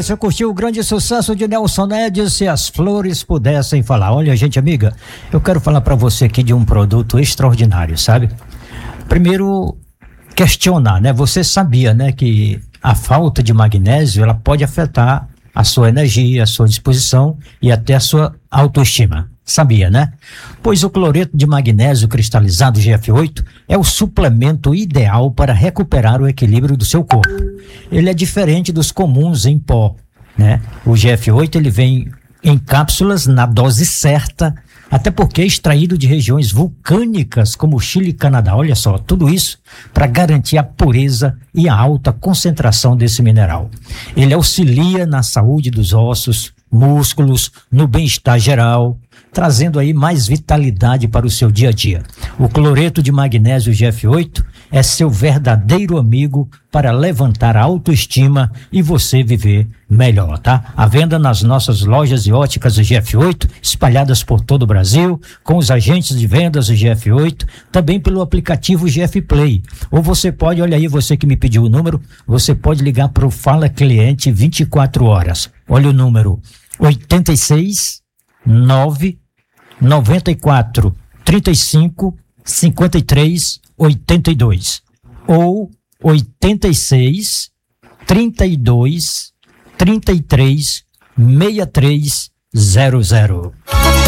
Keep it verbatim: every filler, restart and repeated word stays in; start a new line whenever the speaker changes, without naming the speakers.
você curtiu o grande sucesso de Nelson Ned, Se as Flores Pudessem Falar. Olha, gente amiga, eu quero falar para você aqui de um produto extraordinário, sabe? Primeiro, questionar, né? Você sabia, né, que a falta de magnésio, ela pode afetar a sua energia, a sua disposição e até a sua autoestima. Sabia, né? Pois o cloreto de magnésio cristalizado G F oito é o suplemento ideal para recuperar o equilíbrio do seu corpo. Ele é diferente dos comuns em pó, né? O G F oito ele vem em cápsulas na dose certa, até porque é extraído de regiões vulcânicas como Chile e Canadá. Olha só, tudo isso para garantir a pureza e a alta concentração desse mineral. Ele auxilia na saúde dos ossos, músculos, no bem-estar geral, trazendo aí mais vitalidade para o seu dia a dia. O cloreto de magnésio G F oito é seu verdadeiro amigo para levantar a autoestima e você viver melhor, tá? À venda nas nossas lojas e óticas G F oito, espalhadas por todo o Brasil, com os agentes de vendas G F oito, também pelo aplicativo G F Play. Ou você pode, olha aí, você que me pediu o número, você pode ligar para o Fala Cliente vinte e quatro horas. Olha o número, oitenta e seis, nove, noventa e quatro, trinta e cinco, cinquenta e três, oitenta e dois ou oitenta e seis, trinta e dois, trinta e três, sessenta e três zero zero.